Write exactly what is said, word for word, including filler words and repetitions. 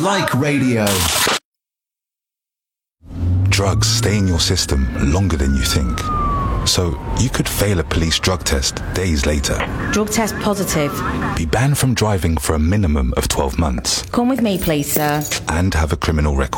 like radio. Drugs stay in your system longer than you think. So you could fail a police drug test days later. Drug test positive. Be banned from driving for a minimum of twelve months. Come with me, please, sir. And have a criminal record.